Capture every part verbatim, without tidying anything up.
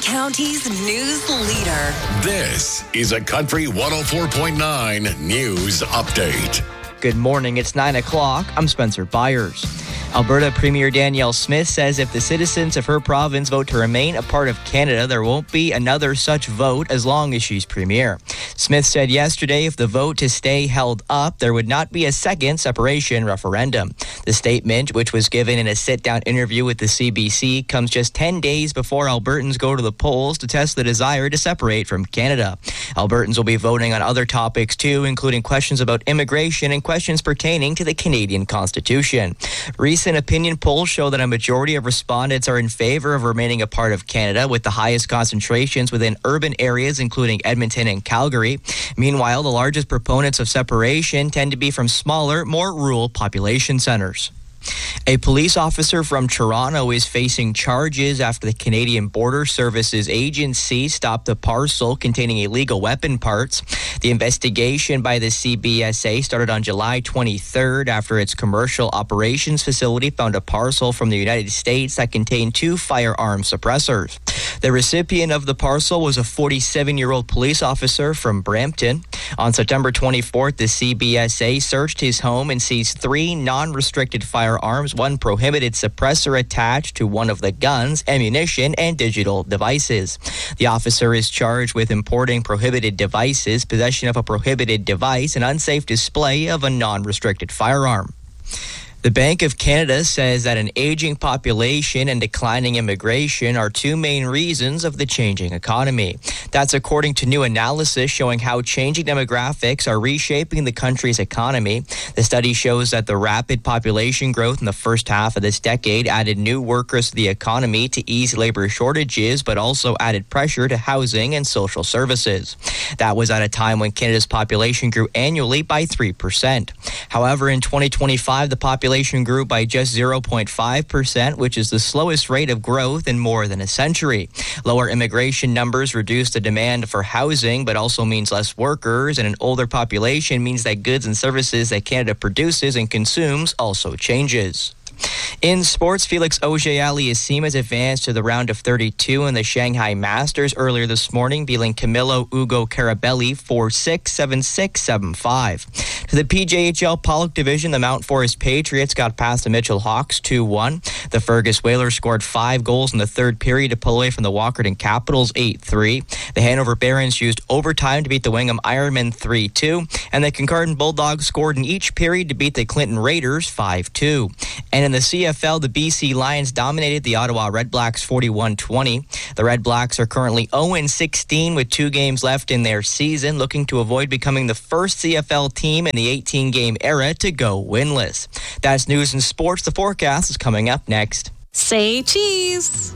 County's news leader. This is a Country one oh four point nine News Update. Good morning. It's nine o'clock. I'm Spencer Byers. Alberta Premier Danielle Smith says if the citizens of her province vote to remain a part of Canada, there won't be another such vote as long as she's Premier. Smith said yesterday if the vote to stay held up, there would not be a second separation referendum. The statement, which was given in a sit-down interview with the C B C, comes just ten days before Albertans go to the polls to test the desire to separate from Canada. Albertans will be voting on other topics too, including questions about immigration and questions pertaining to the Canadian Constitution. Recent opinion polls show that a majority of respondents are in favor of remaining a part of Canada, with the highest concentrations within urban areas, including Edmonton and Calgary. Meanwhile, the largest proponents of separation tend to be from smaller, more rural population centres. A police officer from Toronto is facing charges after the Canadian Border Services Agency stopped a parcel containing illegal weapon parts. The investigation by the C B S A started on July twenty-third after its commercial operations facility found a parcel from the United States that contained two firearm suppressors. The recipient of the parcel was a forty-seven-year-old police officer from Brampton. On September twenty-fourth, the C B S A searched his home and seized three non-restricted firearms, one prohibited suppressor attached to one of the guns, ammunition, and digital devices. The officer is charged with importing prohibited devices, possession of a prohibited device, and unsafe display of a non-restricted firearm. The Bank of Canada says that an aging population and declining immigration are two main reasons of the changing economy. That's according to new analysis showing how changing demographics are reshaping the country's economy. The study shows that the rapid population growth in the first half of this decade added new workers to the economy to ease labor shortages, but also added pressure to housing and social services. That was at a time when Canada's population grew annually by three percent. However, in twenty twenty-five, the population grew by just zero point five percent, which is the slowest rate of growth in more than a century. Lower immigration numbers reduce the demand for housing, but also means less workers, and an older population means that goods and services that Canada produces and consumes also changes. In sports, Felix Auger-Aliassime has advanced to the round of thirty-two in the Shanghai Masters earlier this morning, beating Camilo Ugo Carabelli four six, seven six, seven five. To the P J H L Pollock Division, the Mount Forest Patriots got past the Mitchell Hawks two one. The Fergus Whalers scored five goals in the third period to pull away from the Walkerton Capitals eight three. The Hanover Barons used overtime to beat the Wingham Ironmen three two. And the Kincardine Bulldogs scored in each period to beat the Clinton Raiders five two. And in the C F L, the B C Lions dominated the Ottawa Red Blacks forty-one twenty. The Red Blacks are currently oh and sixteen with two games left in their season, looking to avoid becoming the first C F L team in the eighteen-game era to go winless. That's news and sports. The forecast is coming up next. Say cheese.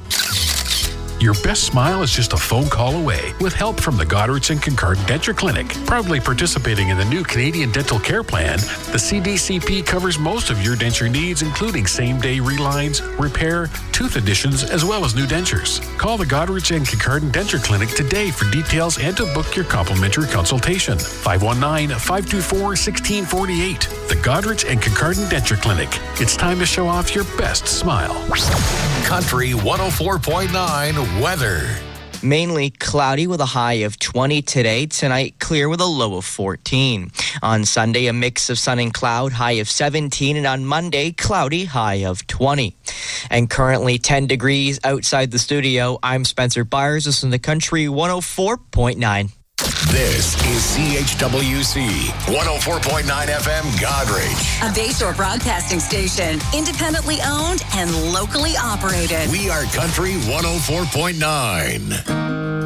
Your best smile is just a phone call away with help from the Goderich and Kincardine Denture Clinic. Proudly participating in the new Canadian Dental Care Plan, the C D C P covers most of your denture needs, including same-day relines, repair, tooth additions, as well as new dentures. Call the Goderich and Kincardine Denture Clinic today for details and to book your complimentary consultation. five one nine, five two four, one six four eight. The Goderich and Kincardine Denture Clinic. It's time to show off your best smile. Country one oh four point nine weather. Mainly cloudy with a high of twenty today. Tonight, clear with a low of fourteen. On Sunday, a mix of sun and cloud, high of seventeen. And on Monday, cloudy, high of twenty. And currently ten degrees outside the studio. I'm Spencer Byers. This is the Country one oh four point nine. This is C H W C one oh four point nine F M Goderich. A Bayshore broadcasting station, independently owned and locally operated. We are Country one oh four point nine.